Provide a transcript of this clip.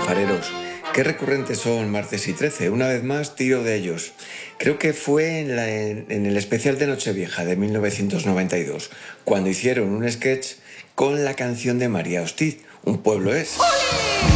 alfareros. Qué recurrentes son Martes y 13. Una vez más, tiro de ellos. Creo que fue en el especial de Nochevieja de 1992, cuando hicieron un sketch con la canción de María Hostiz, Un pueblo es.